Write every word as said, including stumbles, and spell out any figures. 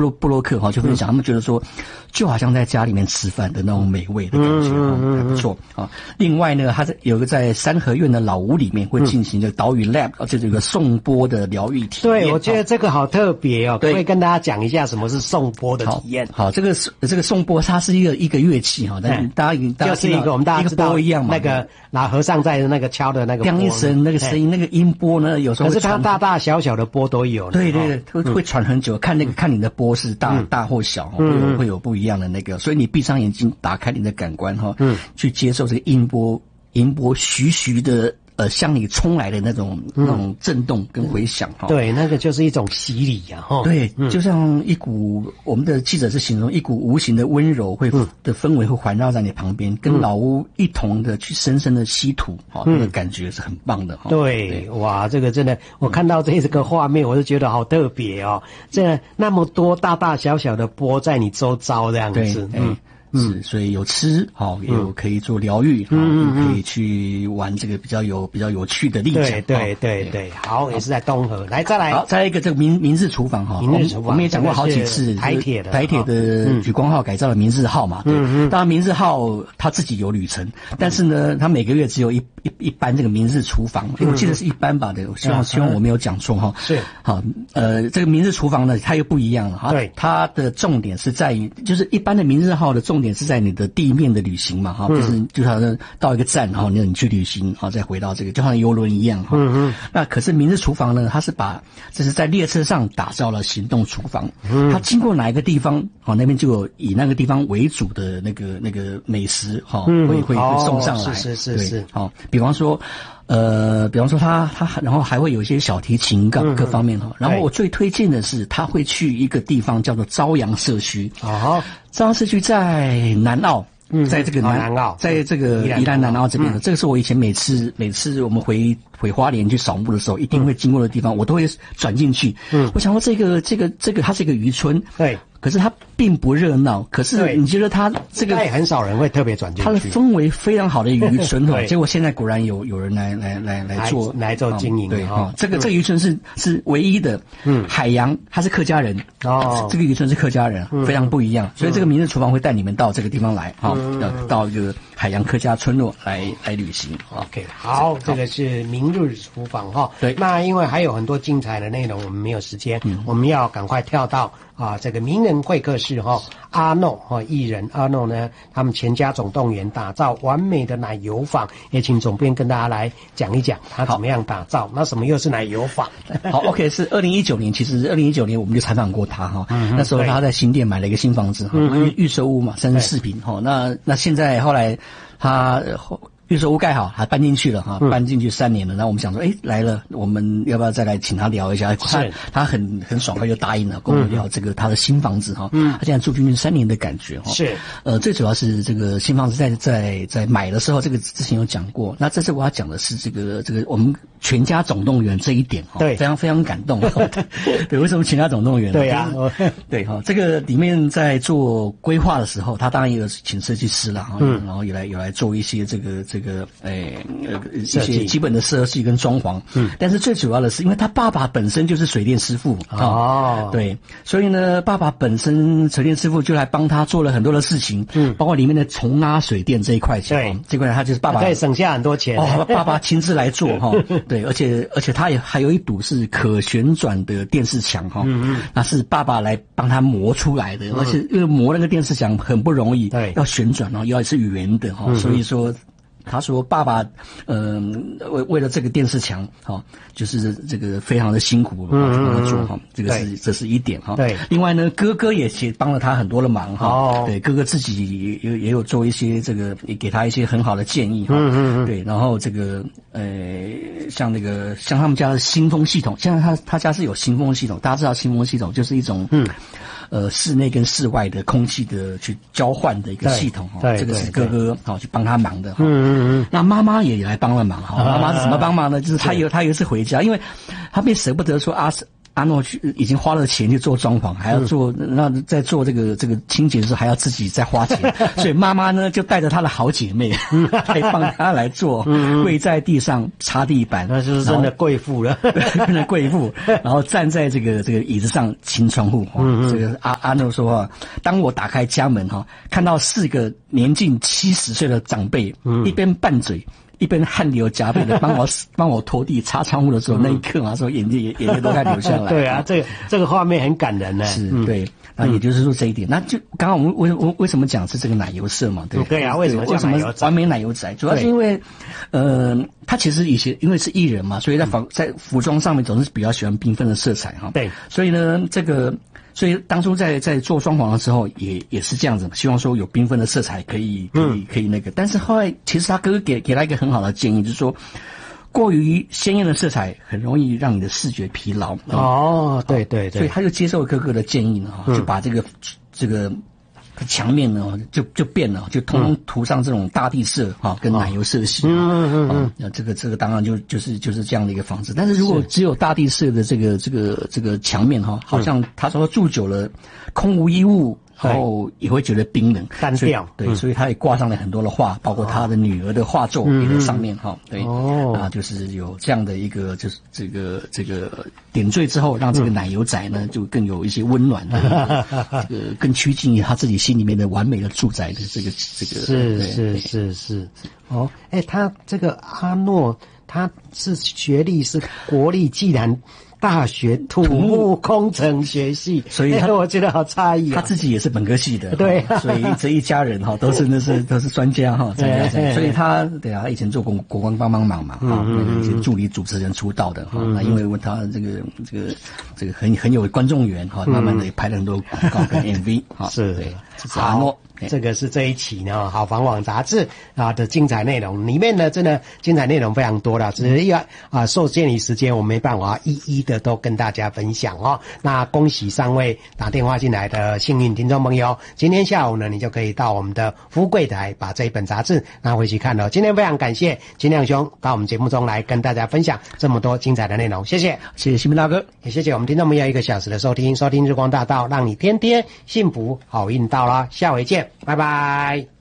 洛部落客哈就分享，他们觉得说就好像在家里面吃饭的那种美味的感觉哈，还不错啊。另外呢，它有个在三合院的老屋里面会进行这个岛屿 lab， 啊，这有个颂钵的疗愈体验。 对，我觉得这个好特别哦，可以跟大家讲一下什么是颂钵的体验。 好，好这个这个颂钵它是一个一个乐器哈，但是大家已经大家就是一个我们大家知道一个钵一样嘛， 那个拿和尚在那个敲的那个当一声那个声音，那个音波呢，有时候可是它大大小小的波都有。 对对对，会会传很久，看那个看你的波是大大或小，会有会有不一样的那个，所以你闭上眼睛，打开你的感官哈，嗯，去接受这个音波音波徐徐的。呃，向你冲来的那种、嗯、那种震动跟回响哈， 对，那个就是一种洗礼呀、啊、哈。对、 嗯，就像一股我们的记者是形容一股无形的温柔会、嗯、的氛围会环绕在你旁边，跟老屋一同的去深深的吸土，哈、嗯，那个感觉是很棒的哈。 对，对哇，这个真的，我看到这个画面，我就觉得好特别哦。这那么多大大小小的波在你周遭这样子，嗯。 是，所以有吃，好、哦，也有可以做疗愈，嗯，可以去玩这个比较有比较有趣的立奖， 对对对对，好，也是在东河，来再来， 好，再来一个这个明明日厨房哈， 明日厨房， 我们也讲过好几次台铁的台铁的莒光号改造了明日号嘛，对，当然明日号它自己有旅程，但是呢，它每个月只有一一一班这个明日厨房，我记得是一班吧，对，我希望希望我没有讲错哈， 是， 好，呃，这个明日厨房呢，它又不一样了哈， 对， 它的重点是在于，就是一般的明日号的重点是在你的地面的旅行嘛，哈、嗯，就是就好像到一个站，哈，你你去旅行，哈，再回到这个，就像游轮一样，哈。嗯嗯。那可是明日厨房呢，它是把这是在列车上打造了行动厨房，嗯，它经过哪一个地方，哈，那边就有以那个地方为主的那个那个美食，哈、嗯，会会会送上来， 是是是是， 好，比方说。呃，比方说他他然后还会有一些小提琴各各方面哈、嗯，然后我最推荐的是他会去一个地方叫做朝阳社区啊，朝阳社区在南澳。嗯，在这个南， 南澳， 在这个宜兰南澳这边的、嗯，这个是我以前每次每次我们回回花莲去扫墓的时候，一定会经过的地方，嗯、我都会转进去。嗯，我想说这个这个这个它是一个渔村，对，可是它并不热闹。可是你觉得它这个也很少人会特别转进去， 它的氛围非常好的渔村哦。结果现在果然有有人来来来来做来做经营、 嗯。对哈、哦，这个、嗯、这个渔村是是唯一的，嗯，海洋他是客家人哦，这个渔村是客家人，嗯、非常不一样。所以这个明日厨房会带你们到这个地方来哈。哦嗯、到一个海洋客家村落来来旅行。 OK， 好，这个是明日厨房哈。对，那因为还有很多精彩的内容，我们没有时间，嗯、我们要赶快跳到啊这个名人会客室哈。阿诺哈艺人阿诺呢，他们全家总动员打造完美的奶油坊，也请总编跟大家来讲一讲他怎么样打造。那什么又是奶油坊？ 好 ，OK， 是二零一九年，其实二零一九年我们就采访过他哈、嗯，那时候他在新店买了一个新房子哈，嗯、预售屋嘛，三十四坪哈，那那现在后来他后。预售屋盖好，还搬进去了哈，搬进去三年了。然后我们想说，哎，来了，我们要不要再来请他聊一下？他他很很爽快就答应了，跟我们聊这个他的新房子哈。嗯，他现在住进去三年的感觉哈。是，呃，最主要是这个新房子在在在买的时候，这个之前有讲过。那这次我要讲的是这个这个我们全家总动员这一点哈，对，非常非常感动。对，为什么全家总动员？ 对呀、 啊，对哈，这个里面在做规划的时候，他当然也有请设计师了哈，嗯，然后也来有来做一些这个。这个诶呃一些基本的设计跟装潢，嗯，但是最主要的是，因为他爸爸本身就是水电师傅哦，对，所以呢，爸爸本身水电师傅就来帮他做了很多的事情，嗯，包括里面的重拉水电这一块钱，对，这块他就是爸爸可以省下很多钱哦，爸爸亲自来做哈，对，而且而且他也还有一堵是可旋转的电视墙哈，嗯嗯，那是爸爸来帮他磨出来的，而且因为磨那个电视墙很不容易，对，要旋转，然后要是圆的哈，所以说。他说：“爸爸，嗯、呃，为为了这个电视墙，哈、哦，就是这个非常的辛苦，嗯嗯嗯做哈，这个是这是一点哈。对，另外呢，哥哥也也帮了他很多的忙哈。哦，对，哥哥自己也也有做一些这个，也给他一些很好的建议哈。嗯嗯嗯。对，然后这个呃，像那个像他们家的新风系统，现在他他家是有新风系统，大家知道新风系统就是一种嗯。呃，室内跟室外的空气的去交换的一个系统哈，这个是哥哥好去帮他忙的哈。嗯嗯嗯。那妈妈也来帮了忙哈。妈妈是怎么帮忙呢？就是他有他有一次回家，因为他便舍不得说啊， 阿诺去已经花了钱去做装潢，还要做、嗯、那在做这个这个清洁的时候还要自己再花钱，所以妈妈呢就带着她的好姐妹来帮她来做，嗯、跪在地上擦地板， 那就是真的贵妇了， 变成贵妇，然后站在这个这个椅子上清窗户。嗯、这个阿阿诺说啊，当我打开家门哈，看到四个年近七十岁的长辈，嗯、一边拌嘴。一边汗流浃背的帮我帮我拖地擦窗户的时候，嗯、那一刻啊，说眼泪眼泪都快流下来。 对啊，这个这个画面很感人呢。 是，嗯、对。那也就是说这一点，嗯、那就刚刚我们为为为什么讲是这个奶油色嘛？对对啊，为什么为什么完美奶油仔？主要是因为，呃，他其实以前因为是艺人嘛，所以在服在服装上面总是比较喜欢缤纷的色彩哈。 对， 所以呢，这个。所以当初在在做装潢的时候也也是这样子，希望说有缤纷的色彩可以可以可以那个，但是后来其实他哥哥给给他一个很好的建议，就是说过于鲜艳的色彩很容易让你的视觉疲劳。 哦，对对对， 所以他就接受哥哥的建议呢，就把这个这个墙面呢就就变了，就通通涂上这种大地色哈，跟奶油色系。嗯嗯嗯，那这个这个当然就就是就是这样的一个房子。但是如果只有大地色的这个这个这个墙面哈，好像他说住久了空无一物。然后也会觉得冰冷单调， 对，嗯、所以他也挂上了很多的画，包括他的女儿的画作也在上面哈，嗯、对，哦、啊，就是有这样的一个，就是这个这个点缀之后，让这个奶油仔呢就更有一些温暖，嗯、这个更趋近于他自己心里面的完美的住宅的这个这个， 是是是是，哦，哎，他这个阿诺他是学历是国立暨南大学土木工程学系， 所以他、欸、 我觉得好诧异、啊。 他自己也是本科系的， 对、啊， 所以这一家人哈都是那是都是专家哈，专家，所以他对啊，他以前做国国光帮帮忙嘛，哈、嗯，以前助理主持人出道的哈，那、嗯、因为他这个这个这个很很有观众缘哈，慢慢的也拍了很多广告跟 M V 哈， 是对，阿诺。这个是这一期呢好房网杂志啊的精彩内容，里面呢真的精彩内容非常多了，只是要啊受限于时间，我没办法一一的都跟大家分享哦。那恭喜三位打电话进来的幸运听众朋友，今天下午呢你就可以到我们的服务柜台把这一本杂志拿回去看了。今天非常感谢金亮兄到我们节目中来跟大家分享这么多精彩的内容，谢谢， 谢谢新民大哥， 也谢谢我们听众朋友一个小时的收听，收听日光大道，让你天天幸福好运到啦，下回见。拜拜。